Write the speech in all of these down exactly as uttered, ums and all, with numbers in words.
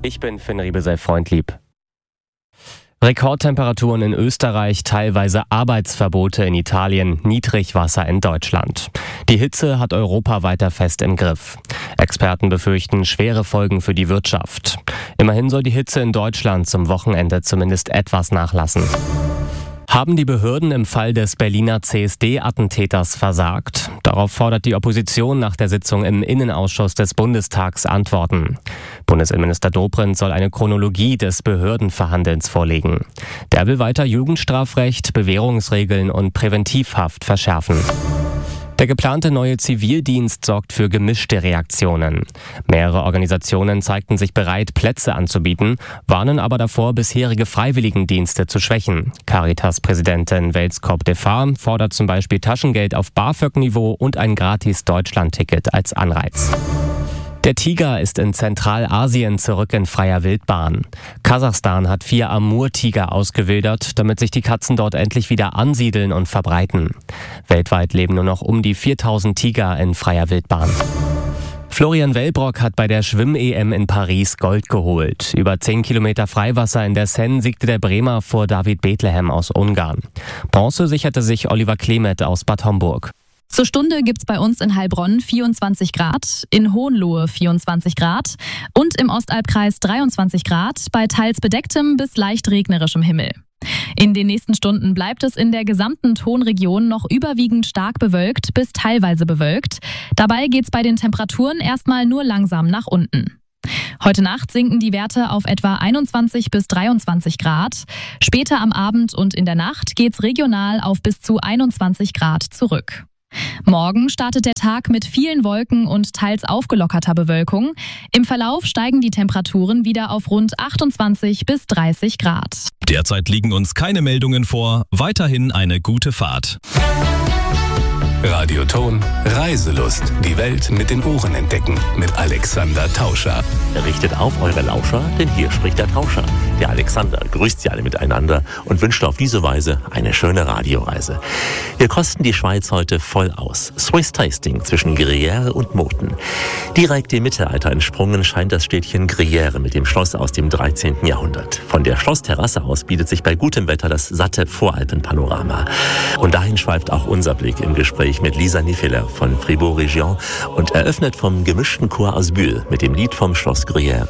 Ich bin Finn Riebesell-Freundlieb. Rekordtemperaturen in Österreich, teilweise Arbeitsverbote in Italien, Niedrigwasser in Deutschland. Die Hitze hat Europa weiter fest im Griff. Experten befürchten schwere Folgen für die Wirtschaft. Immerhin soll die Hitze in Deutschland zum Wochenende zumindest etwas nachlassen. Haben die Behörden im Fall des Berliner C S D-Attentäters versagt? Darauf fordert die Opposition nach der Sitzung im Innenausschuss des Bundestags Antworten. Bundesinnenminister Dobrindt soll eine Chronologie des Behördenverhandelns vorlegen. Der will weiter Jugendstrafrecht, Bewährungsregeln und Präventivhaft verschärfen. Der geplante neue Zivildienst sorgt für gemischte Reaktionen. Mehrere Organisationen zeigten sich bereit, Plätze anzubieten, warnen aber davor, bisherige Freiwilligendienste zu schwächen. Caritas-Präsidentin Welskop Defar fordert zum Beispiel Taschengeld auf BAföG-Niveau und ein gratis Deutschland-Ticket als Anreiz. Der Tiger ist in Zentralasien zurück in freier Wildbahn. Kasachstan hat vier Amur-Tiger ausgewildert, damit sich die Katzen dort endlich wieder ansiedeln und verbreiten. Weltweit leben nur noch um die viertausend Tiger in freier Wildbahn. Florian Wellbrock hat bei der Schwimm-E M in Paris Gold geholt. Über zehn Kilometer Freiwasser in der Seine siegte der Bremer vor David Bethlehem aus Ungarn. Bronze sicherte sich Oliver Klemet aus Bad Homburg. Zur Stunde gibt's bei uns in Heilbronn vierundzwanzig Grad, in Hohenlohe vierundzwanzig Grad und im Ostalbkreis dreiundzwanzig Grad bei teils bedecktem bis leicht regnerischem Himmel. In den nächsten Stunden bleibt es in der gesamten Tonregion noch überwiegend stark bewölkt bis teilweise bewölkt. Dabei geht's bei den Temperaturen erstmal nur langsam nach unten. Heute Nacht sinken die Werte auf etwa einundzwanzig bis dreiundzwanzig Grad. Später am Abend und in der Nacht geht's regional auf bis zu einundzwanzig Grad zurück. Morgen startet der Tag mit vielen Wolken und teils aufgelockerter Bewölkung. Im Verlauf steigen die Temperaturen wieder auf rund achtundzwanzig bis dreißig Grad. Derzeit liegen uns keine Meldungen vor. Weiterhin eine gute Fahrt. Radioton Reiselust. Die Welt mit den Ohren entdecken. Mit Alexander Tauscher. Richtet auf eure Lauscher, denn hier spricht der Tauscher. Der Alexander grüßt sie alle miteinander und wünscht auf diese Weise eine schöne Radioreise. Wir kosten die Schweiz heute voll aus. Swiss Tasting zwischen Gruyère und Moten. Direkt dem Mittelalter entsprungen scheint das Städtchen Gruyère mit dem Schloss aus dem dreizehnten Jahrhundert. Von der Schlossterrasse aus bietet sich bei gutem Wetter das satte Voralpenpanorama. Und dahin schweift auch unser Blick im Gespräch mit Lisa Nifeler von Fribourg Region und eröffnet vom gemischten Chor aus Bühl mit dem Lied vom Schloss Gruyère.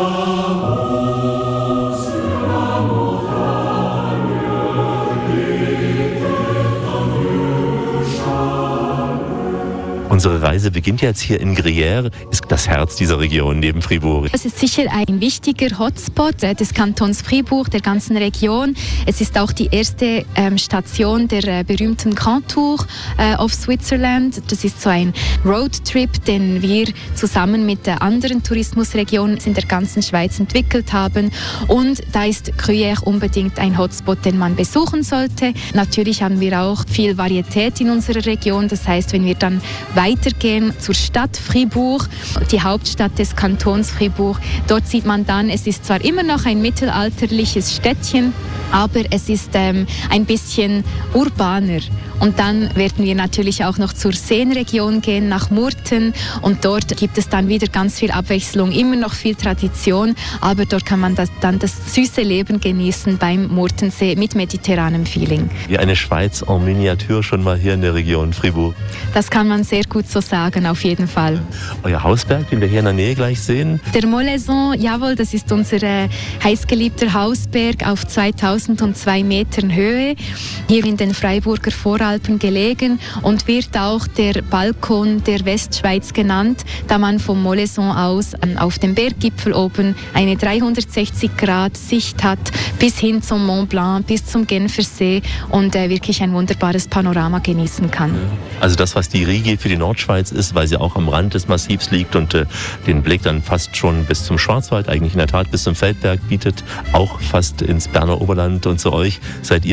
Unsere Reise beginnt jetzt hier in Gruyère, ist das Herz dieser Region neben Fribourg. Es ist sicher ein wichtiger Hotspot des Kantons Fribourg, der ganzen Region. Es ist auch die erste ähm, Station der äh, berühmten Grand Tour äh, of Switzerland. Das ist so ein Roadtrip, den wir zusammen mit äh, anderen Tourismusregionen in der ganzen Schweiz entwickelt haben. Und da ist Gruyère unbedingt ein Hotspot, den man besuchen sollte. Natürlich haben wir auch viel Varietät in unserer Region. Das heißt, wenn wir dann weitergehen zur Stadt Fribourg, die Hauptstadt des Kantons Fribourg. Dort sieht man dann, es ist zwar immer noch ein mittelalterliches Städtchen, aber es ist ähm, ein bisschen urbaner. Und dann werden wir natürlich auch noch zur Seenregion gehen, nach Murten. Und dort gibt es dann wieder ganz viel Abwechslung, immer noch viel Tradition. Aber dort kann man das, dann das süße Leben genießen beim Murtensee mit mediterranem Feeling. Wie eine Schweiz en Miniatur schon mal hier in der Region Fribourg. Das kann man sehr gut so sagen, auf jeden Fall. Euer Hausberg, den wir hier in der Nähe gleich sehen? Der Molaison, jawohl, das ist unser äh, heißgeliebter Hausberg auf zweitausendzwei Metern Höhe. Hier in den Freiburger Voralpen gelegen und wird auch der Balkon der Westschweiz genannt, da man vom Molaison aus ähm, auf dem Berggipfel oben eine dreihundertsechzig Grad Sicht hat, bis hin zum Mont Blanc, bis zum Genfersee und äh, wirklich ein wunderbares Panorama genießen kann. Also das, was die Riege für die Nordschweiz ist, weil sie auch am Rand des Massivs liegt und äh, den Blick dann fast schon bis zum Schwarzwald, eigentlich in der Tat bis zum Feldberg bietet, auch fast ins Berner Oberland, und zu euch seid ihr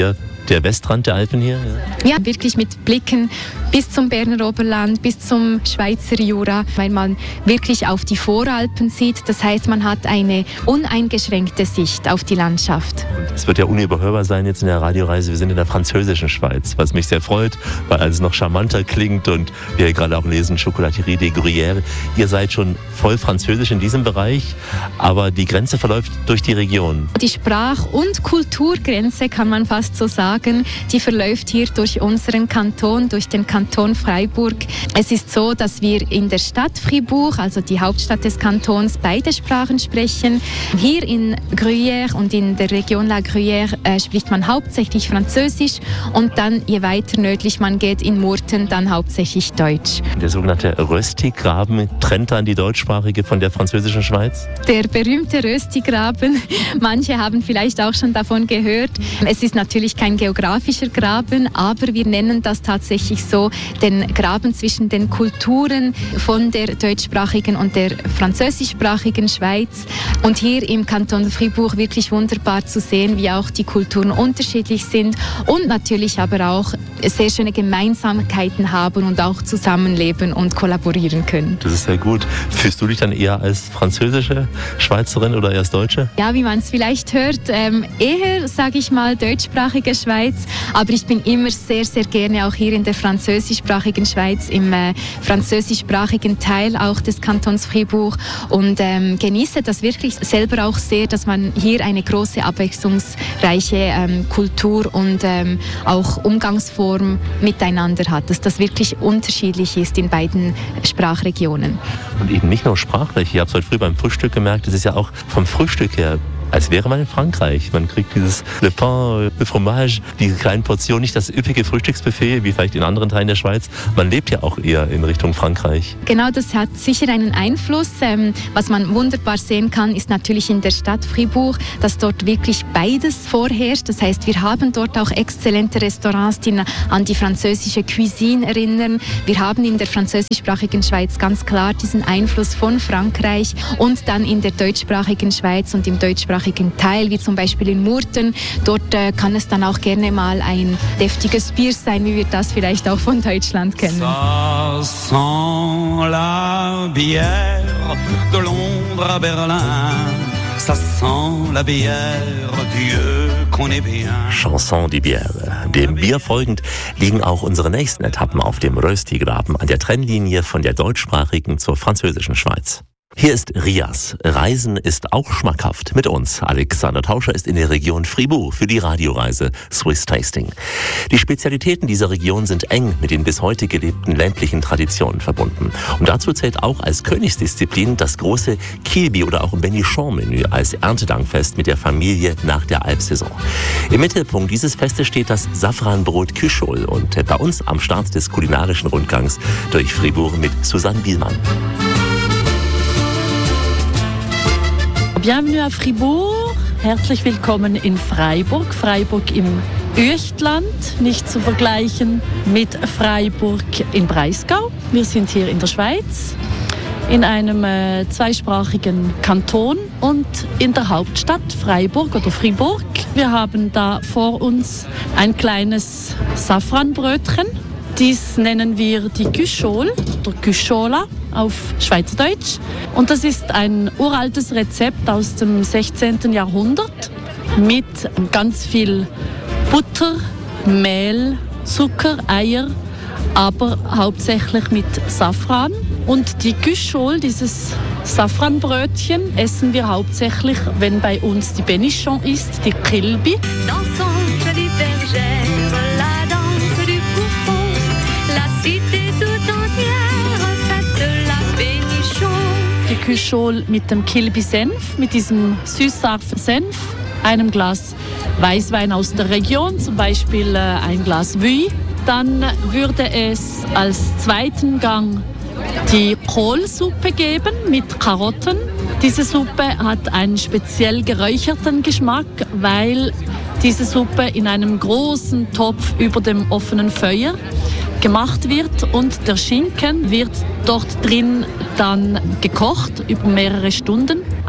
der Westrand der Alpen hier? Ja, ja wirklich mit Blicken bis zum Berner Oberland, bis zum Schweizer Jura, weil man wirklich auf die Voralpen sieht. Das heißt, man hat eine uneingeschränkte Sicht auf die Landschaft. Es wird ja unüberhörbar sein jetzt in der Radioreise. Wir sind in der französischen Schweiz, was mich sehr freut, weil es noch charmanter klingt und wir hier gerade auch lesen, Chocolaterie des Gruyères. Ihr seid schon voll französisch in diesem Bereich, aber die Grenze verläuft durch die Region. Die Sprach- und Kulturgrenze, kann man fast so sagen, die verläuft hier durch unseren Kanton, durch den Kanton Freiburg. Es ist so, dass wir in der Stadt Fribourg, also die Hauptstadt des Kantons, beide Sprachen sprechen. Hier in Gruyère und in der Region La Gruyère äh, spricht man hauptsächlich Französisch und dann, je weiter nördlich man geht, in Murten, dann hauptsächlich Deutsch. Der sogenannte Röstigraben trennt dann die deutschsprachige von der französischen Schweiz? Der berühmte Röstigraben, manche haben vielleicht auch schon davon gehört. Es ist natürlich kein geografischer Graben, aber wir nennen das tatsächlich so, den Graben zwischen den Kulturen von der deutschsprachigen und der französischsprachigen Schweiz. Und hier im Kanton Fribourg wirklich wunderbar zu sehen, wie auch die Kulturen unterschiedlich sind und natürlich aber auch sehr schöne Gemeinsamkeiten haben und auch zusammenleben und kollaborieren können. Das ist sehr gut. Fühlst du dich dann eher als französische Schweizerin oder eher als Deutsche? Ja, wie man es vielleicht hört, ähm, eher, sage ich mal, deutschsprachige Schweiz, aber ich bin immer sehr, sehr gerne auch hier in der französischsprachigen Schweiz, im äh, französischsprachigen Teil auch des Kantons Fribourg und ähm, genieße das wirklich selber auch sehr, dass man hier eine große abwechslungsreiche ähm, Kultur und ähm, auch Umgangsform miteinander hat, dass das wirklich unterschiedlich ist in beiden Sprachregionen. Und eben nicht nur sprachlich, ich habe es heute früh beim Frühstück gemerkt, es ist ja auch vom Frühstück her, als wäre man in Frankreich. Man kriegt dieses Le Pain, Le Fromage, diese kleinen Portionen, nicht das üppige Frühstücksbuffet, wie vielleicht in anderen Teilen der Schweiz. Man lebt ja auch eher in Richtung Frankreich. Genau, das hat sicher einen Einfluss. Ähm, was man wunderbar sehen kann, ist natürlich in der Stadt Fribourg, dass dort wirklich beides vorherrscht. Das heißt, wir haben dort auch exzellente Restaurants, die an die französische Cuisine erinnern. Wir haben in der französischsprachigen Schweiz ganz klar diesen Einfluss von Frankreich und dann in der deutschsprachigen Schweiz und im deutschsprachigen Teil, wie zum Beispiel in Murten. Dort äh, kann es dann auch gerne mal ein deftiges Bier sein, wie wir das vielleicht auch von Deutschland kennen. Ça sent la bière de Londres à Berlin. Ça sent la bière, Dieu connaît bien. Chanson die Bière. Dem Bier folgend liegen auch unsere nächsten Etappen auf dem Röstigraben an der Trennlinie von der deutschsprachigen zur französischen Schweiz. Hier ist Rias. Reisen ist auch schmackhaft. Mit uns. Alexander Tauscher ist in der Region Fribourg für die Radioreise Swiss Tasting. Die Spezialitäten dieser Region sind eng mit den bis heute gelebten ländlichen Traditionen verbunden. Und dazu zählt auch als Königsdisziplin das große Kilby oder auch Benichon-Menü als Erntedankfest mit der Familie nach der Alpsaison. Im Mittelpunkt dieses Festes steht das Safranbrot Cuchol und bei uns am Start des kulinarischen Rundgangs durch Fribourg mit Susanne Bielmann. Bienvenue à Fribourg, herzlich willkommen in Freiburg. Freiburg im Üechtland, nicht zu vergleichen mit Freiburg in Breisgau. Wir sind hier in der Schweiz, in einem äh, zweisprachigen Kanton und in der Hauptstadt Freiburg oder Fribourg. Wir haben da vor uns ein kleines Safranbrötchen. Dies nennen wir die Cuchol oder Cuchola auf Schweizerdeutsch. Und das ist ein uraltes Rezept aus dem sechzehnten Jahrhundert mit ganz viel Butter, Mehl, Zucker, Eier, aber hauptsächlich mit Safran. Und die Cuchol, dieses Safranbrötchen, essen wir hauptsächlich, wenn bei uns die Benichon ist, die Kilby. Die Cuchol mit dem Kilby-Senf, mit diesem süß-scharfen-Senf, einem Glas Weißwein aus der Region, zum Beispiel äh, ein Glas Vuy. Dann würde es als zweiten Gang die Kohlsuppe geben mit Karotten. Diese Suppe hat einen speziell geräucherten Geschmack, weil diese Suppe in einem großen Topf über dem offenen Feuer gemacht wird und der Schinken wird dort drin dann gekocht über mehrere Stunden.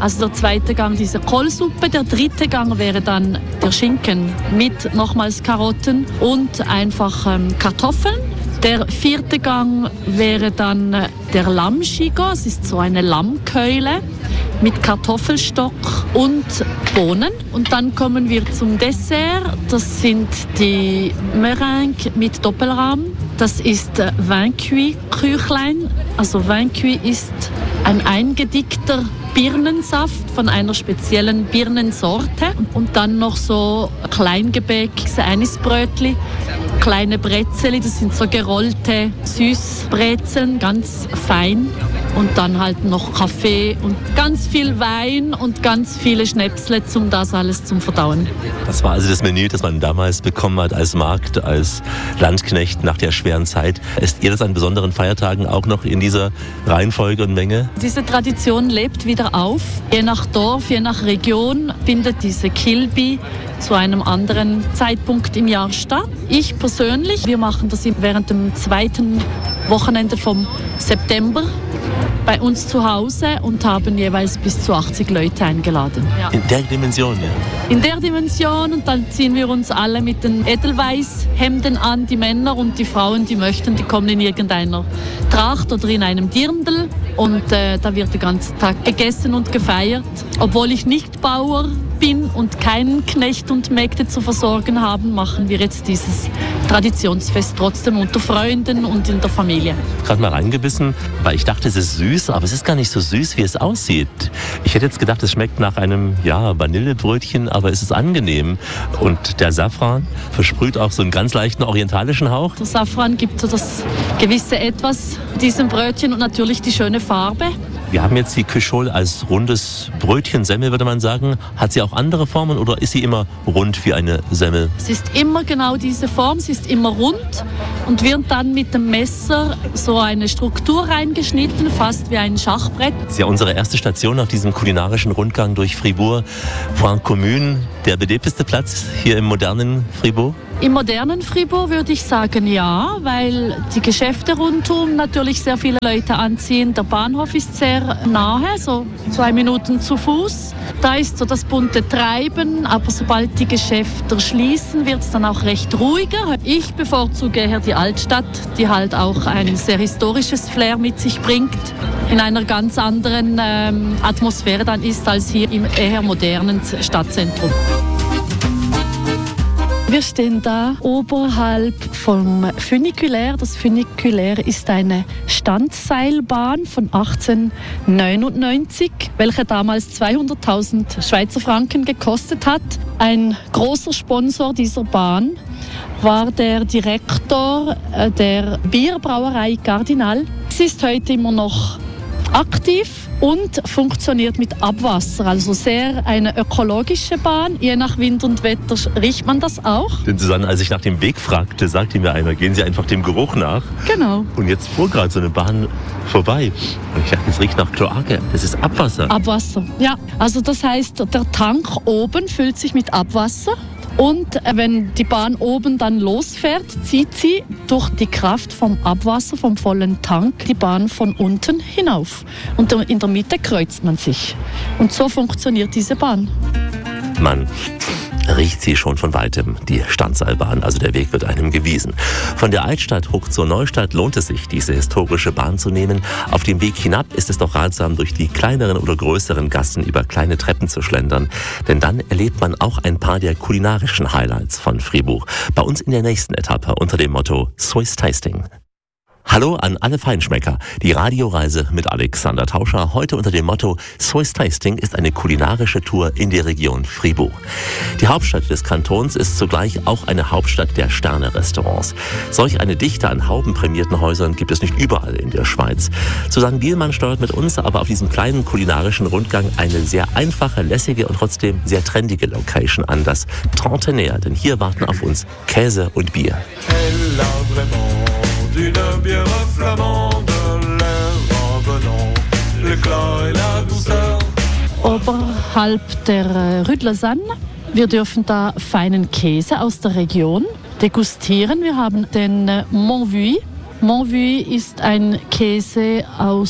Also der zweite Gang diese Kohlsuppe, der dritte Gang wäre dann der Schinken mit nochmals Karotten und einfach ähm, Kartoffeln. Der vierte Gang wäre dann der Lammschigo, es ist so eine Lammkeule mit Kartoffelstock und Bohnen. Und dann kommen wir zum Dessert, das sind die Meringues mit Doppelrahm. Das ist Vin cuit Küchlein, also Vin cuit ist ein eingedickter Birnensaft von einer speziellen Birnensorte und dann noch so Kleingebäck, Anisbrötli, kleine Brezeli, das sind so gerollte Süßbrezeln, ganz fein. Und dann halt noch Kaffee und ganz viel Wein und ganz viele Schnäpsle, um das alles zum Verdauen. Das war also das Menü, das man damals bekommen hat als Magd, als Landknecht nach der schweren Zeit. Esst ihr das an besonderen Feiertagen auch noch in dieser Reihenfolge und Menge? Diese Tradition lebt wieder auf. Je nach Dorf, je nach Region findet diese Kilbi zu einem anderen Zeitpunkt im Jahr statt. Ich persönlich, wir machen das während dem zweiten Wochenende vom September bei uns zu Hause und haben jeweils bis zu achtzig Leute eingeladen. Ja. In der Dimension, ja? In der Dimension, und dann ziehen wir uns alle mit den Edelweißhemden an, die Männer, und die Frauen, die möchten, die kommen in irgendeiner Tracht oder in einem Dirndl und äh, da wird den ganzen Tag gegessen und gefeiert. Obwohl ich nicht Bauer bin und keinen Knecht und Mägde zu versorgen haben, machen wir jetzt dieses Traditionsfest trotzdem unter Freunden und in der Familie. Gerade mal reingebissen, weil ich dachte, es ist süß, aber es ist gar nicht so süß, wie es aussieht. Ich hätte jetzt gedacht, es schmeckt nach einem ja, Vanillebrötchen, aber es ist angenehm. Und der Safran versprüht auch so einen ganz leichten orientalischen Hauch. Der Safran gibt so das gewisse Etwas diesem Brötchen und natürlich die schöne Farbe. Wir haben jetzt die Küchol als rundes Brötchen, Semmel würde man sagen. Hat sie auch andere Formen oder ist sie immer rund wie eine Semmel? Es ist immer genau diese Form, sie ist immer rund und wird dann mit dem Messer so eine Struktur reingeschnitten, fast wie ein Schachbrett. Das ist ja unsere erste Station auf diesem kulinarischen Rundgang durch Fribourg. Point Commune, der belebteste Platz hier im modernen Fribourg? Im modernen Fribourg würde ich sagen ja, weil die Geschäfte rundum natürlich sehr viele Leute anziehen. Der Bahnhof ist sehr nahe, so zwei Minuten zu Fuß. Da ist so das bunte Treiben, aber sobald die Geschäfte schließen, wird es dann auch recht ruhiger. Ich bevorzuge eher die Altstadt, die halt auch ein sehr historisches Flair mit sich bringt, in einer ganz anderen ähm, Atmosphäre dann ist als hier im eher modernen Stadtzentrum. Wir stehen da oberhalb vom Funiculaire. Das Funiculaire ist eine Standseilbahn von achtzehnhundertneunundneunzig, welche damals zweihunderttausend Schweizer Franken gekostet hat. Ein großer Sponsor dieser Bahn war der Direktor der Bierbrauerei Cardinal. Sie ist heute immer noch aktiv und funktioniert mit Abwasser, also sehr eine ökologische Bahn. Je nach Wind und Wetter riecht man das auch. Denn Susanne, als ich nach dem Weg fragte, sagte mir einer, gehen Sie einfach dem Geruch nach. Genau. Und jetzt fuhr gerade so eine Bahn vorbei. Und ich dachte, es riecht nach Kloake. Das ist Abwasser. Abwasser, ja. Also das heißt, der Tank oben füllt sich mit Abwasser. Und wenn die Bahn oben dann losfährt, zieht sie durch die Kraft vom Abwasser, vom vollen Tank, die Bahn von unten hinauf. Und in der Mitte kreuzt man sich. Und so funktioniert diese Bahn. Man riecht sie schon von weitem, die Standseilbahn, also der Weg wird einem gewiesen. Von der Altstadt hoch zur Neustadt lohnt es sich, diese historische Bahn zu nehmen. Auf dem Weg hinab ist es doch ratsam, durch die kleineren oder größeren Gassen über kleine Treppen zu schlendern. Denn dann erlebt man auch ein paar der kulinarischen Highlights von Fribourg. Bei uns in der nächsten Etappe unter dem Motto Swiss Tasting. Hallo an alle Feinschmecker. Die Radioreise mit Alexander Tauscher. Heute unter dem Motto Swiss Tasting ist eine kulinarische Tour in die Region Fribourg. Die Hauptstadt des Kantons ist zugleich auch eine Hauptstadt der Sterne-Restaurants. Solch eine Dichte an haubenprämierten Häusern gibt es nicht überall in der Schweiz. Susanne Bielmann steuert mit uns aber auf diesem kleinen kulinarischen Rundgang eine sehr einfache, lässige und trotzdem sehr trendige Location an, das Trentenaire. Denn hier warten auf uns Käse und Bier. D'une bière flamande, l'air revenant, l'éclat et la douceur. Oberhalb der Rue de Lausanne. Wir dürfen da feinen Käse aus der Region degustieren. Wir haben den Montvue. Montvue ist ein Käse aus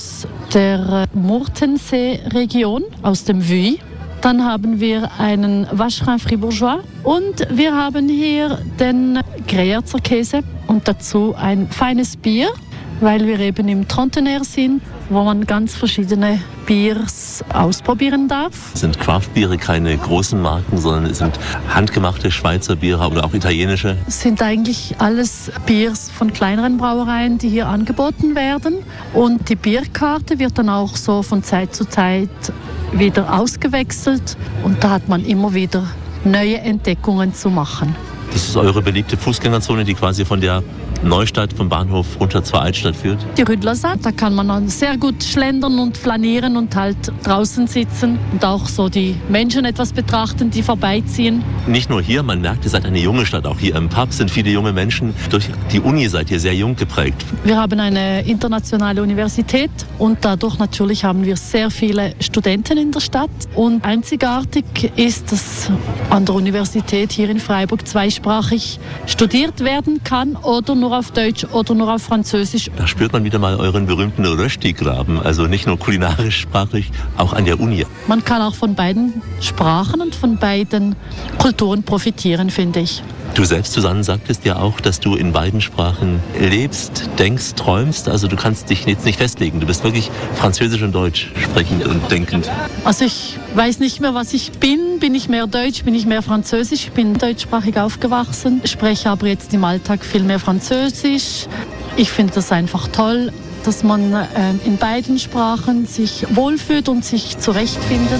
der Murtensee-Region, aus dem Vuy. Dann haben wir einen Vacherin Fribourgeois und wir haben hier den Greyerzer Käse und dazu ein feines Bier, weil wir eben im Trentenaire sind, wo man ganz verschiedene Biers ausprobieren darf. Es sind Craft-Biere, keine großen Marken, sondern es sind handgemachte Schweizer Biere oder auch italienische. Es sind eigentlich alles Biers von kleineren Brauereien, die hier angeboten werden. Und die Bierkarte wird dann auch so von Zeit zu Zeit wieder ausgewechselt. Und da hat man immer wieder neue Entdeckungen zu machen. Das ist eure beliebte Fußgängerzone, die quasi von der Neustadt, vom Bahnhof runter zur Altstadt führt? Die Rue de la Salle, da kann man dann sehr gut schlendern und flanieren und halt draußen sitzen und auch so die Menschen etwas betrachten, die vorbeiziehen. Nicht nur hier, man merkt, ihr seid eine junge Stadt. Auch hier im Pub sind viele junge Menschen. Durch die Uni seid ihr sehr jung geprägt. Wir haben eine internationale Universität und dadurch natürlich haben wir sehr viele Studenten in der Stadt. Und einzigartig ist, dass an der Universität hier in Freiburg zweisprachig studiert werden kann oder nur auf Deutsch oder nur auf Französisch. Da spürt man wieder mal euren berühmten Rösti-Graben, also nicht nur kulinarisch sprachlich, auch an der Uni. Man kann auch von beiden Sprachen und von beiden Kulturen profitieren, finde ich. Du selbst, Susanne, sagtest ja auch, dass du in beiden Sprachen lebst, denkst, träumst. Also du kannst dich jetzt nicht festlegen. Du bist wirklich Französisch und Deutsch sprechend und denkend. Also ich weiß nicht mehr, was ich bin. Bin ich mehr Deutsch, bin ich mehr Französisch? Ich bin deutschsprachig aufgewachsen, spreche aber jetzt im Alltag viel mehr Französisch. Ich finde das einfach toll, dass man äh, in beiden Sprachen sich wohlfühlt und sich zurechtfindet.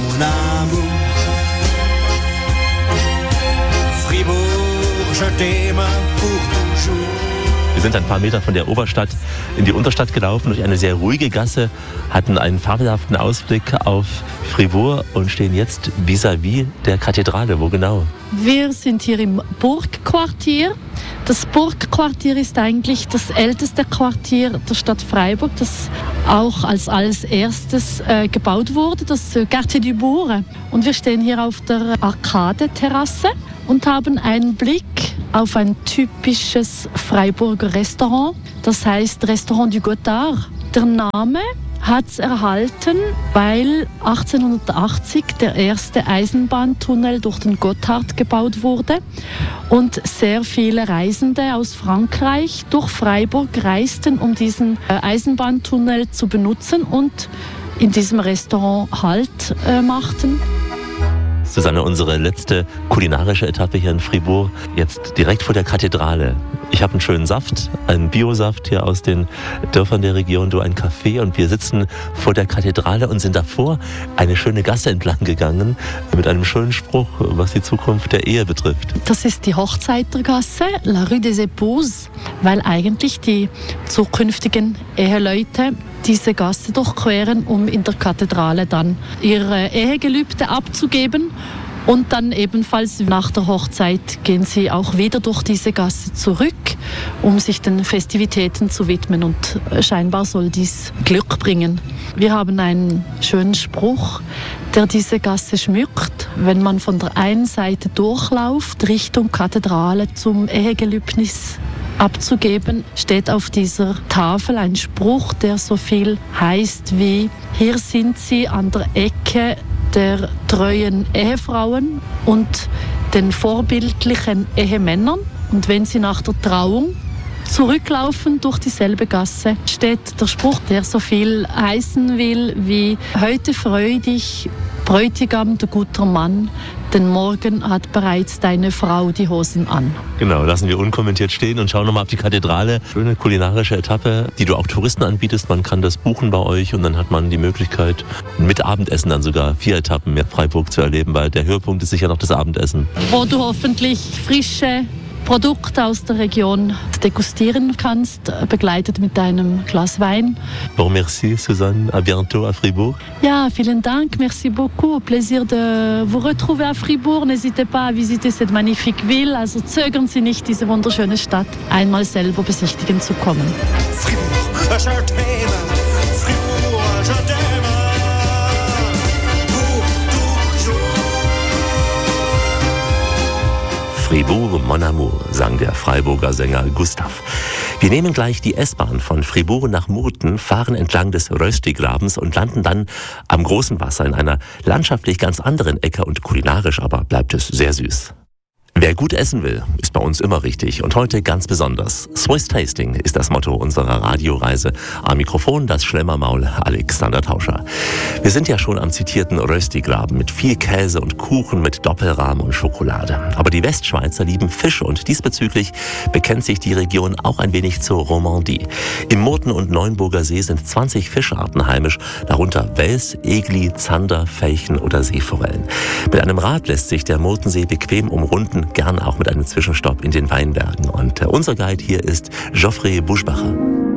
Wir sind ein paar Meter von der Oberstadt in die Unterstadt gelaufen, durch eine sehr ruhige Gasse, hatten einen fabelhaften Ausblick auf Fribourg und stehen jetzt vis-à-vis der Kathedrale. Wo genau? Wir sind hier im Burgquartier. Das Burgquartier ist eigentlich das älteste Quartier der Stadt Freiburg, das auch als als erstes äh, gebaut wurde, das äh, Quartier du Bourg. Und wir stehen hier auf der Arkade-Terrasse und haben einen Blick auf ein typisches Freiburger Restaurant, das heißt Restaurant du Gothard. Der Name hat es erhalten, weil achtzehnhundertachtzig der erste Eisenbahntunnel durch den Gotthard gebaut wurde und sehr viele Reisende aus Frankreich durch Freiburg reisten, um diesen Eisenbahntunnel zu benutzen und in diesem Restaurant Halt äh, machten. Susanne, unsere letzte kulinarische Etappe hier in Fribourg, jetzt direkt vor der Kathedrale. Ich habe einen schönen Saft, einen Biosaft hier aus den Dörfern der Region, du ein Kaffee und wir sitzen vor der Kathedrale und sind davor eine schöne Gasse entlang gegangen mit einem schönen Spruch, was die Zukunft der Ehe betrifft. Das ist die Hochzeitergasse, La Rue des Épouses, weil eigentlich die zukünftigen Eheleute diese Gasse durchqueren, um in der Kathedrale dann ihre Ehegelübde abzugeben. Und dann ebenfalls nach der Hochzeit gehen sie auch wieder durch diese Gasse zurück, um sich den Festivitäten zu widmen. Und scheinbar soll dies Glück bringen. Wir haben einen schönen Spruch, der diese Gasse schmückt. Wenn man von der einen Seite durchläuft, Richtung Kathedrale zum Ehegelübnis abzugeben, steht auf dieser Tafel ein Spruch, der so viel heißt wie: Hier sind sie an der Ecke der treuen Ehefrauen und den vorbildlichen Ehemännern. Und wenn sie nach der Trauung zurücklaufen durch dieselbe Gasse, steht der Spruch, der so viel heißen will wie: Heute freu dich, Bräutigam, der guter Mann, denn morgen hat bereits deine Frau die Hosen an. Genau, lassen wir unkommentiert stehen und schauen nochmal auf die Kathedrale. Schöne kulinarische Etappe, die du auch Touristen anbietest. Man kann das buchen bei euch und dann hat man die Möglichkeit, mit Abendessen dann sogar vier Etappen mehr Freiburg zu erleben, weil der Höhepunkt ist sicher noch das Abendessen. Wo du hoffentlich frische Produkte aus der Region degustieren kannst, begleitet mit einem Glas Wein. Bon, merci Susanne, à bientôt à Fribourg. Ja, vielen Dank, merci beaucoup. Au plaisir de vous retrouver à Fribourg. N'hésitez pas à visiter cette magnifique ville. Also zögern Sie nicht, diese wunderschöne Stadt einmal selber besichtigen zu kommen. Fribourg, je t'aime. Fribourg, je t'aime. Fribourg, mon amour, sang der Freiburger Sänger Gustav. Wir nehmen gleich die S-Bahn von Fribourg nach Murten, fahren entlang des Rösti-Grabens und landen dann am großen Wasser in einer landschaftlich ganz anderen Ecke und kulinarisch aber bleibt es sehr süß. Wer gut essen will, ist bei uns immer richtig und heute ganz besonders. Swiss Tasting ist das Motto unserer Radioreise. Am Mikrofon das Schlemmermaul Alexander Tauscher. Wir sind ja schon am zitierten Rösti-Graben mit viel Käse und Kuchen mit Doppelrahm und Schokolade. Aber die Westschweizer lieben Fisch und diesbezüglich bekennt sich die Region auch ein wenig zur Romandie. Im Murten- und Neuenburger See sind zwanzig Fischarten heimisch, darunter Wels, Egli, Zander, Felchen oder Seeforellen. Mit einem Rad lässt sich der Murtensee bequem umrunden, gern auch mit einem Zwischenstopp in den Weinbergen. Und äh, unser Guide hier ist Geoffrey Buschbacher.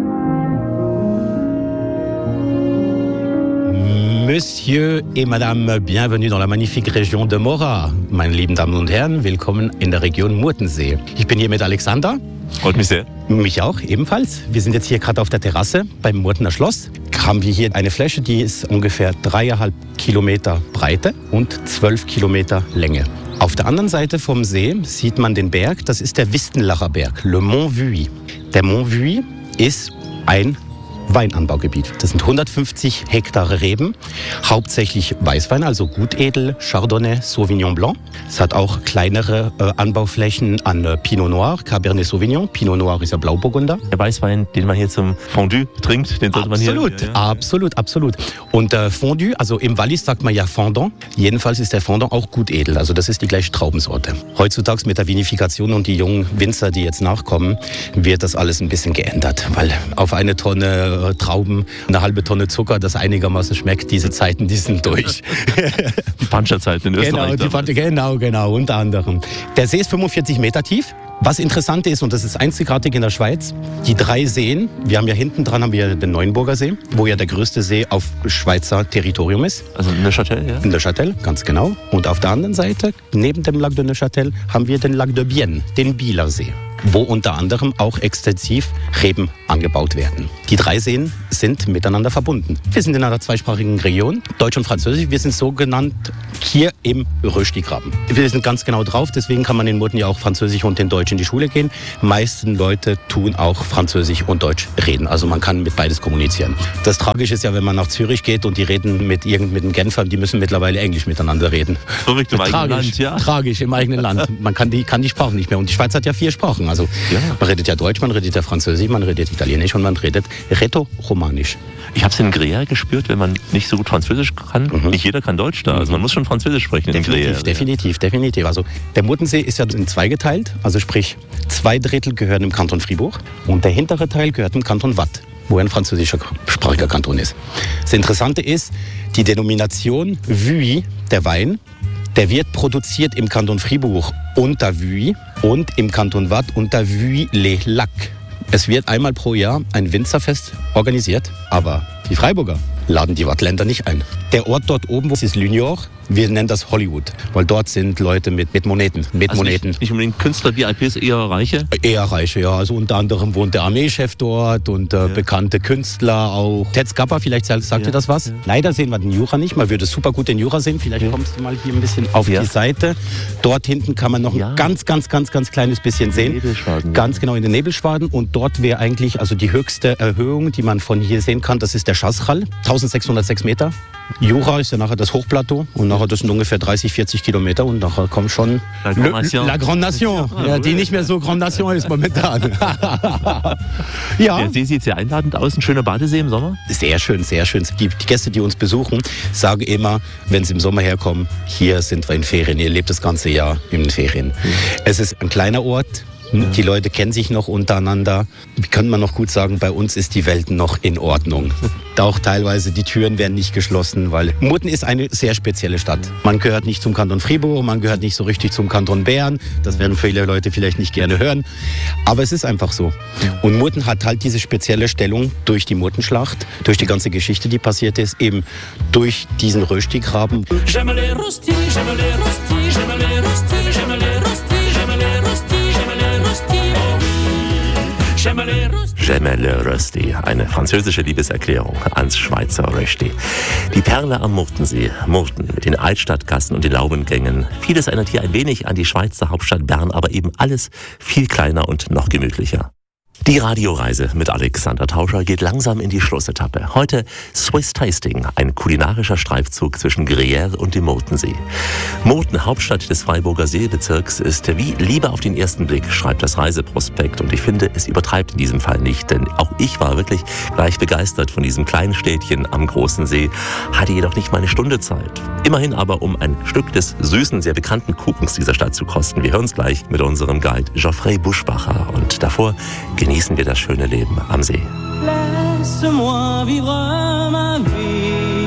Monsieur et Madame, bienvenue dans la magnifique Region de Mora. Meine lieben Damen und Herren, willkommen in der Region Murtensee. Ich bin hier mit Alexander. Freut mich sehr. Mich auch, ebenfalls. Wir sind jetzt hier gerade auf der Terrasse beim Murtener Schloss. Haben wir hier eine Fläche, die ist ungefähr dreieinhalb Kilometer Breite und zwölf Kilometer Länge. Auf der anderen Seite vom See sieht man den Berg, das ist der Wistenlacher Berg, Le Mont Vuy. Der Mont Vuy ist ein Weinanbaugebiet. Das sind hundertfünfzig Hektar Reben, hauptsächlich Weißwein, also Gutedel, Chardonnay, Sauvignon Blanc. Es hat auch kleinere äh, Anbauflächen an äh, Pinot Noir, Cabernet Sauvignon. Pinot Noir ist ja Blauburgunder. Der Weißwein, den man hier zum Fondue trinkt, den sollte man hier... Absolut, ja, ja. absolut, absolut. Und äh, Fondue, also im Wallis sagt man ja Fondant. Jedenfalls ist der Fondant auch Gutedel, also das ist die gleiche Traubensorte. Heutzutage mit der Vinifikation und die jungen Winzer, die jetzt nachkommen, wird das alles ein bisschen geändert, weil auf eine Tonne Trauben, eine halbe Tonne Zucker, das einigermaßen schmeckt. Diese Zeiten, die sind durch. Die Puncherzeiten in Österreich. Genau, die, genau, genau, unter anderem. Der See ist fünfundvierzig Meter tief. Was interessant ist, und das ist einzigartig in der Schweiz, die drei Seen, wir haben ja hinten dran haben wir den Neuenburger See, wo ja der größte See auf Schweizer Territorium ist. Also in Neuchâtel, ja? In Neuchâtel, ganz genau. Und auf der anderen Seite, neben dem Lac de Neuchâtel, haben wir den Lac de Bienne, den Bieler See, wo unter anderem auch extensiv Reben angebaut werden. Die drei Seen sind miteinander verbunden. Wir sind in einer zweisprachigen Region, Deutsch und Französisch. Wir sind so genannt hier im Rösti-Graben. Wir sind ganz genau drauf, deswegen kann man in Murten ja auch Französisch und in Deutsch in die Schule gehen. Die meisten Leute tun auch Französisch und Deutsch reden, also man kann mit beides kommunizieren. Das Tragische ist ja, wenn man nach Zürich geht und die reden mit irgendeinem Genfer, die müssen mittlerweile Englisch miteinander reden. Verrückt im eigenen Tragisch, Land, ja. Tragisch im eigenen Land. Man kann die, kann die Sprachen nicht mehr. Und die Schweiz hat ja vier Sprachen. Also ja. Man redet ja Deutsch, man redet ja Französisch, man redet Italienisch und man redet Rätoromanisch. Ich habe es in Grea gespürt, wenn man nicht so gut Französisch kann. Mhm. Nicht jeder kann Deutsch da. Also man muss schon Französisch sprechen in definitiv, Grea. Definitiv, definitiv. Also der Murtensee ist ja in zwei geteilt. Also sprich, zwei Drittel gehören im Kanton Fribourg und der hintere Teil gehört im Kanton Waadt, wo ein französischer sprachiger Kanton ist. Das Interessante ist, die Denomination Vuy, der Wein, der wird produziert im Kanton Fribourg unter Vuy und im Kanton Waadt unter Vuy-les-Lacs. Es wird einmal pro Jahr ein Winzerfest organisiert, aber die Freiburger laden die Wattländer nicht ein. Der Ort dort oben, wo es ist Lunior, wir nennen das Hollywood, weil dort sind Leute mit, mit Moneten. Mit also Moneten. Nicht, nicht unbedingt Künstler, V I Ps, eher Reiche? Eher Reiche, ja. Also unter anderem wohnt der Armeechef dort und äh, ja. bekannte Künstler auch. Ted Skapper, vielleicht sagt ja. dir das was? Ja. Leider sehen wir den Jura nicht. Man würde super gut den Jura sehen. Vielleicht ja. kommst du mal hier ein bisschen auf ja. die Seite. Dort hinten kann man noch ja. ein ganz, ganz, ganz, ganz kleines bisschen sehen. Nebelschwaden. Ganz genau in den Nebelschwaden. Und dort wäre eigentlich also die höchste Erhöhung, die man von hier sehen kann, das ist der Chasseral, eintausendsechshundertsechs Meter. Jura ist ja nachher das Hochplateau und nachher das sind ungefähr dreißig, vierzig Kilometer und nachher kommt schon La Grande Nation, La Grande Nation ja, die nicht mehr so Grande Nation ist momentan. Ja. Der See sieht sehr einladend aus, ein schöner Badesee im Sommer. Sehr schön, sehr schön. Die, die Gäste, die uns besuchen, sagen immer, wenn sie im Sommer herkommen, hier sind wir in Ferien, ihr lebt das ganze Jahr in den Ferien. Mhm. Es ist ein kleiner Ort. Die Leute kennen sich noch untereinander. Wie kann man noch gut sagen, bei uns ist die Welt noch in Ordnung. Auch teilweise die Türen werden nicht geschlossen, weil Murten ist eine sehr spezielle Stadt. Man gehört nicht zum Kanton Fribourg, man gehört nicht so richtig zum Kanton Bern. Das werden viele Leute vielleicht nicht gerne hören. Aber es ist einfach so. Und Murten hat halt diese spezielle Stellung durch die Murtenschlacht, durch die ganze Geschichte, die passiert ist, eben durch diesen Rösti-Graben. J'aime les Rösti, j'aime les Rösti, j'aime les Rösti, j'aime les Rösti, j'aime les Rösti, j'aime les Rösti, oh oui. J'aime les Rösti. J'aime le Rösti, eine französische Liebeserklärung ans Schweizer Rösti. Die Perle am Murtensee, Murten mit den Altstadtgassen und den Laubengängen. Vieles erinnert hier ein wenig an die Schweizer Hauptstadt Bern, aber eben alles viel kleiner und noch gemütlicher. Die Radioreise mit Alexander Tauscher geht langsam in die Schlussetappe. Heute Swiss Tasting, ein kulinarischer Streifzug zwischen Gruyère und dem Murtensee. Murten, Hauptstadt des Freiburger Seebezirks, ist wie Liebe auf den ersten Blick, schreibt das Reiseprospekt. Und ich finde, es übertreibt in diesem Fall nicht, denn auch ich war wirklich gleich begeistert von diesem kleinen Städtchen am großen See, hatte jedoch nicht mal eine Stunde Zeit. Immerhin aber, um ein Stück des süßen, sehr bekannten Kuchens dieser Stadt zu kosten. Wir hören es gleich mit unserem Guide Geoffrey Buschbacher. Und davor genießen wir das schöne Leben am See. Laisse-moi vivre ma vie.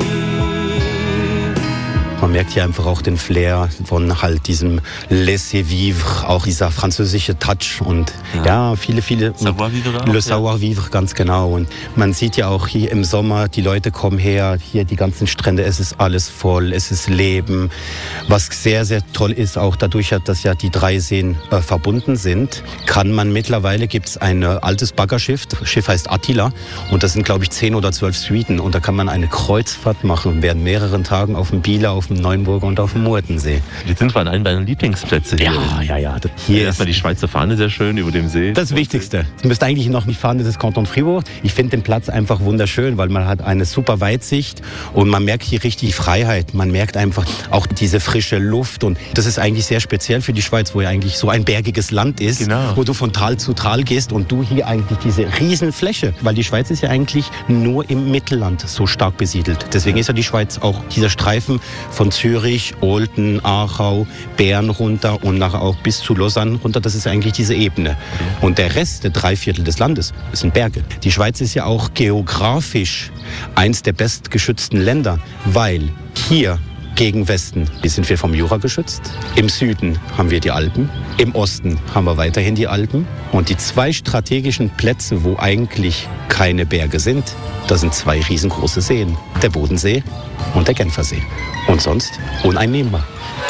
Man merkt hier einfach auch den Flair von halt diesem Laissez-vivre, auch dieser französische Touch und ja, ja viele, viele... Savoir-vivre. Le Savoir-vivre, ganz genau. Und man sieht ja auch hier im Sommer, die Leute kommen her, hier die ganzen Strände, es ist alles voll, es ist Leben. Was sehr, sehr toll ist, auch dadurch, dass ja die drei Seen äh, verbunden sind, kann man mittlerweile, gibt es ein äh, altes Baggerschiff, das Schiff heißt Attila und das sind, glaube ich, zehn oder zwölf Suiten und da kann man eine Kreuzfahrt machen während mehreren Tagen auf dem Bieler, auf dem Neuenburger und auf dem Murtensee. Jetzt sind wir an einem deiner Lieblingsplätze hier. Ja, ja, ja. Das hier erstmal die Schweizer Fahne sehr schön über dem See. Das Wichtigste. Das müsste eigentlich noch nicht Fahne des Kanton Fribourg. Ich finde den Platz einfach wunderschön, weil man hat eine super Weitsicht und man merkt hier richtig Freiheit. Man merkt einfach auch diese frische Luft und das ist eigentlich sehr speziell für die Schweiz, wo ja eigentlich so ein bergiges Land ist, genau, wo du von Tal zu Tal gehst und du hier eigentlich diese Riesenfläche, weil die Schweiz ist ja eigentlich nur im Mittelland so stark besiedelt. Deswegen ist ja die Schweiz auch dieser Streifen von Zürich, Olten, Aarau, Bern runter und nachher auch bis zu Lausanne runter. Das ist eigentlich diese Ebene. Und der Rest, der Dreiviertel des Landes, das sind Berge. Die Schweiz ist ja auch geografisch eins der bestgeschützten Länder, weil hier gegen Westen sind wir vom Jura geschützt. Im Süden haben wir die Alpen. Im Osten haben wir weiterhin die Alpen. Und die zwei strategischen Plätze, wo eigentlich keine Berge sind, das sind zwei riesengroße Seen. Der Bodensee und der Genfersee. Und sonst uneinnehmbar.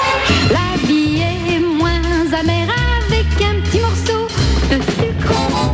La vie est moins amère avec un petit morceau de sucre,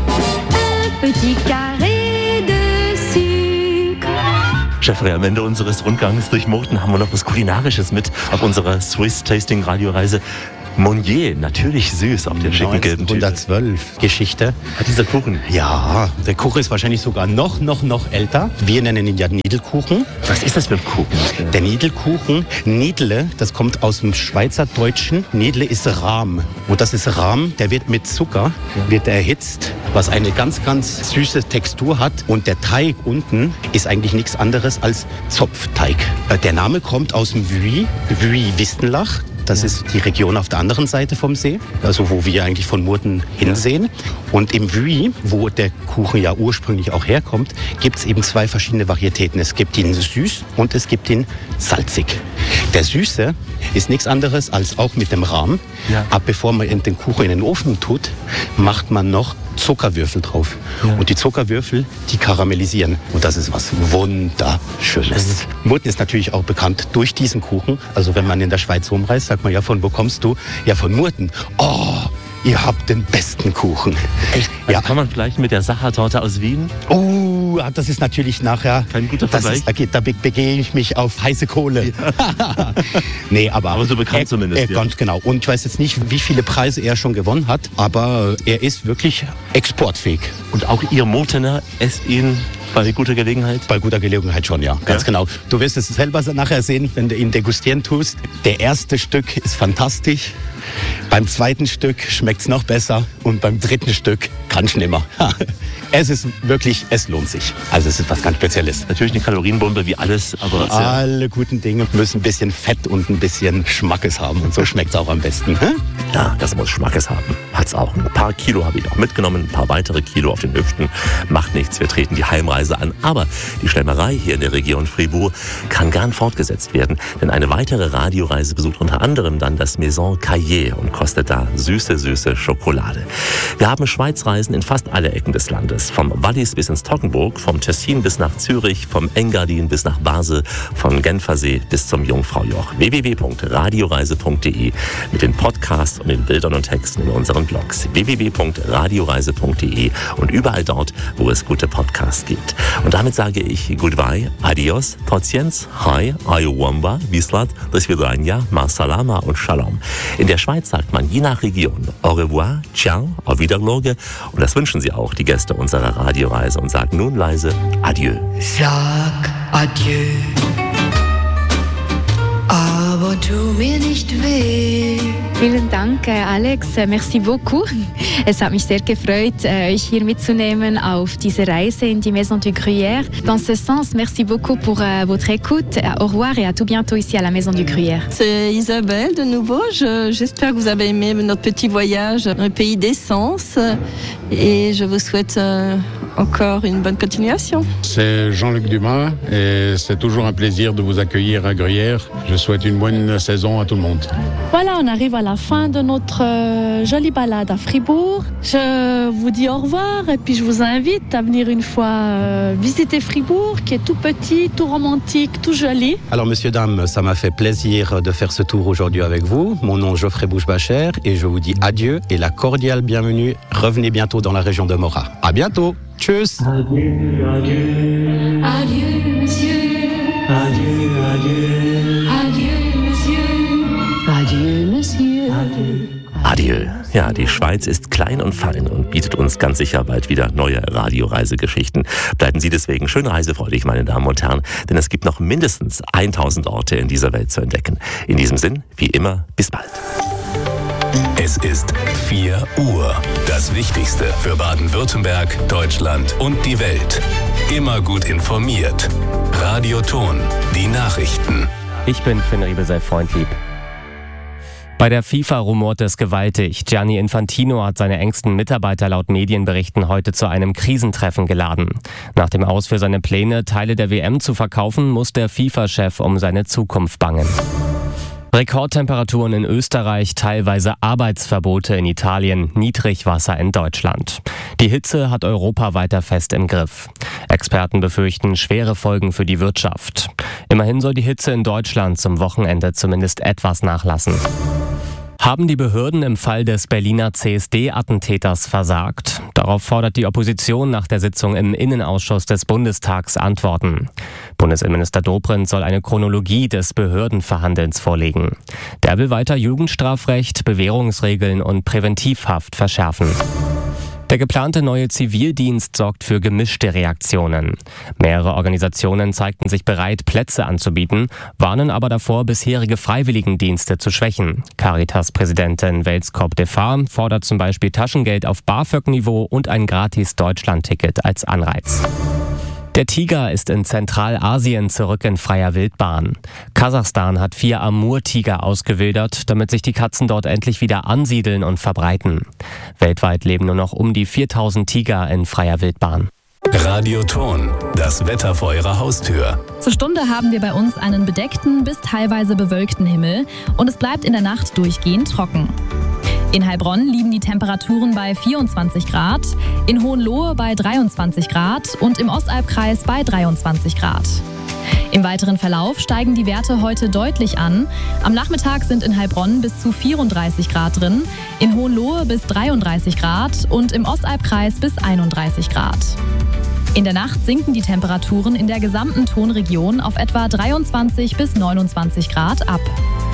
un petit carré de sucre. Geoffrey, am Ende unseres Rundgangs durch Murten haben wir noch was Kulinarisches mit auf unserer Swiss Tasting Radioreise. Monnier, natürlich süß auf der schicken gelben Tüte. neunzehnhundertzwölf Geschichte. Hat dieser Kuchen? Ja, der Kuchen ist wahrscheinlich sogar noch, noch, noch älter. Wir nennen ihn ja Niedelkuchen. Was ist das für ein Kuchen? Der Niedelkuchen, Niedle, das kommt aus dem Schweizerdeutschen. Niedle ist Rahm. Und das ist Rahm, der wird mit Zucker, wird erhitzt, was eine ganz, ganz süße Textur hat. Und der Teig unten ist eigentlich nichts anderes als Zopfteig. Der Name kommt aus dem Vuy, Vuy-Wistenlach. Das ja. ist die Region auf der anderen Seite vom See, also wo wir eigentlich von Murten hinsehen. Und im Vuy, wo der Kuchen ja ursprünglich auch herkommt, gibt es eben zwei verschiedene Varietäten. Es gibt ihn süß und es gibt ihn salzig. Der Süße ist nichts anderes als auch mit dem Rahm. Ja. Aber bevor man den Kuchen in den Ofen tut, macht man noch Zuckerwürfel drauf. Ja. Und die Zuckerwürfel, die karamellisieren. Und das ist was Wunderschönes. Murten ist natürlich auch bekannt durch diesen Kuchen. Also wenn man in der Schweiz rumreist, sagt man ja, von wo kommst du? Ja, von Murten. Oh, ihr habt den besten Kuchen. Echt? Also ja. Kann man vielleicht mit der Sachertorte aus Wien? Oh, das ist natürlich nachher... Kein guter Vergleich? Das ist, da begehe ich mich auf heiße Kohle. Ja. Nee, aber... Aber so bekannt er, zumindest. Er, ja. Ganz genau. Und ich weiß jetzt nicht, wie viele Preise er schon gewonnen hat, aber er ist wirklich exportfähig. Und auch ihr Murtener esst ihn bei guter Gelegenheit? Bei guter Gelegenheit schon, ja. Ganz ja. genau. Du wirst es selber nachher sehen, wenn du ihn degustieren tust. Der erste Stück ist fantastisch. Beim zweiten Stück schmeckt es noch besser und beim dritten Stück kann es nimmer. Es ist wirklich, es lohnt sich. Also es ist was ganz Spezielles. Natürlich eine Kalorienbombe wie alles, aber... Alle guten Dinge müssen ein bisschen Fett und ein bisschen Schmackes haben und so schmeckt es auch am besten. Hm? Ja, das muss Schmackes haben. Hat's auch. Ein paar Kilo habe ich auch mitgenommen, ein paar weitere Kilo auf den Hüften. Macht nichts, wir treten die Heimreise an. Aber die Schlemmerei hier in der Region Fribourg kann gern fortgesetzt werden, denn eine weitere Radioreise besucht unter anderem dann das Maison Caillé und kostet da süße, süße Schokolade. Wir haben Schweizreisen in fast alle Ecken des Landes. Vom Wallis bis ins Toggenburg, vom Tessin bis nach Zürich, vom Engadin bis nach Basel, vom Genfersee bis zum Jungfraujoch. w w w punkt radioreise punkt d e mit den Podcasts und den Bildern und Texten in unseren Blogs. w w w punkt radioreise punkt d e und überall dort, wo es gute Podcasts gibt. Welt. Und damit sage ich Goodbye, Adios, Totsiens, Hi, Ayuwamba, Wislat, das Vidania, Masalama und Shalom. In der Schweiz sagt man je nach Region Au revoir, Ciao, auf Wiederloge. Und das wünschen sie auch, die Gäste unserer Radioreise, und sagen nun leise Adieu. Sag Adieu, aber tu mir nicht weh. Vielen Dank, Alex. Merci beaucoup. Es hat mich sehr gefreut, euch hier mitzunehmen auf diese Reise in die Maison du Gruyère. Dans ce sens, merci beaucoup pour votre écoute. Au revoir et à tout bientôt ici à la Maison du Gruyère. C'est Isabelle de nouveau. Je, j'espère que vous avez aimé notre petit voyage dans le pays d'essence et je vous souhaite euh, encore une bonne continuation. C'est Jean-Luc Dumas et c'est toujours un plaisir de vous accueillir à Gruyère. Je souhaite une bonne saison à tout le monde. Voilà, on arrive à la fin de notre euh, jolie balade à Fribourg. Je vous dis au revoir et puis je vous invite à venir une fois euh, visiter Fribourg, qui est tout petit, tout romantique, tout joli. Alors, messieurs, dames, ça m'a fait plaisir de faire ce tour aujourd'hui avec vous. Mon nom est Geoffrey Bouche-Bacher et je vous dis adieu et la cordiale bienvenue. Revenez bientôt dans la région de Mora. À bientôt. Tchuss. Adieu, adieu. Adieu, monsieur. Adieu, adieu. Adieu, monsieur. Adieu, monsieur. Adieu. Adieu. Ja, die Schweiz ist klein und fein und bietet uns ganz sicher bald wieder neue Radioreisegeschichten. Bleiben Sie deswegen schön reisefreudig, meine Damen und Herren, denn es gibt noch mindestens tausend Orte in dieser Welt zu entdecken. In diesem Sinn, wie immer, bis bald. Es ist vier Uhr. Das Wichtigste für Baden-Württemberg, Deutschland und die Welt. Immer gut informiert. Radio Ton, die Nachrichten. Ich bin Finn Riebe, sei freundlieb. Bei der FIFA rumort es gewaltig. Gianni Infantino hat seine engsten Mitarbeiter laut Medienberichten heute zu einem Krisentreffen geladen. Nach dem Aus für seine Pläne, Teile der W M zu verkaufen, muss der FIFA-Chef um seine Zukunft bangen. Rekordtemperaturen in Österreich, teilweise Arbeitsverbote in Italien, Niedrigwasser in Deutschland. Die Hitze hat Europa weiter fest im Griff. Experten befürchten schwere Folgen für die Wirtschaft. Immerhin soll die Hitze in Deutschland zum Wochenende zumindest etwas nachlassen. Haben die Behörden im Fall des Berliner C S D-Attentäters versagt? Darauf fordert die Opposition nach der Sitzung im Innenausschuss des Bundestags Antworten. Bundesinnenminister Dobrindt soll eine Chronologie des Behördenverhandelns vorlegen. Der will weiter Jugendstrafrecht, Bewährungsregeln und Präventivhaft verschärfen. Der geplante neue Zivildienst sorgt für gemischte Reaktionen. Mehrere Organisationen zeigten sich bereit, Plätze anzubieten, warnen aber davor, bisherige Freiwilligendienste zu schwächen. Caritas-Präsidentin Welskop Defar fordert zum Beispiel Taschengeld auf BAföG-Niveau und ein gratis Deutschland-Ticket als Anreiz. Der Tiger ist in Zentralasien zurück in freier Wildbahn. Kasachstan hat vier Amur-Tiger ausgewildert, damit sich die Katzen dort endlich wieder ansiedeln und verbreiten. Weltweit leben nur noch um die viertausend Tiger in freier Wildbahn. Radio Ton, das Wetter vor Ihrer Haustür. Zur Stunde haben wir bei uns einen bedeckten bis teilweise bewölkten Himmel und es bleibt in der Nacht durchgehend trocken. In Heilbronn liegen die Temperaturen bei vierundzwanzig Grad, in Hohenlohe bei dreiundzwanzig Grad und im Ostalbkreis bei dreiundzwanzig Grad. Im weiteren Verlauf steigen die Werte heute deutlich an. Am Nachmittag sind in Heilbronn bis zu vierunddreißig Grad drin, in Hohenlohe bis dreiunddreißig Grad und im Ostalbkreis bis einunddreißig Grad. In der Nacht sinken die Temperaturen in der gesamten Tonregion auf etwa dreiundzwanzig bis neunundzwanzig Grad ab.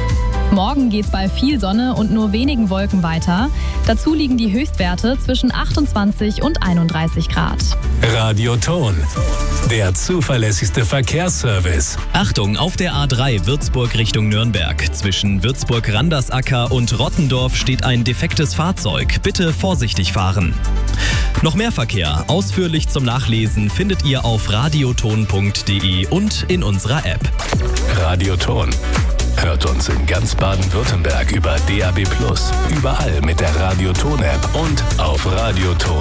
Morgen geht's bei viel Sonne und nur wenigen Wolken weiter. Dazu liegen die Höchstwerte zwischen achtundzwanzig und einunddreißig Grad. Radio Ton, der zuverlässigste Verkehrsservice. Achtung, auf der A drei Würzburg Richtung Nürnberg. Zwischen Würzburg-Randersacker und Rottendorf steht ein defektes Fahrzeug. Bitte vorsichtig fahren. Noch mehr Verkehr, ausführlich zum Nachlesen, findet ihr auf radioton punkt de und in unserer App. Radio Ton. Hört uns in ganz Baden-Württemberg über D A B plus, überall mit der Radio Ton App und auf radioton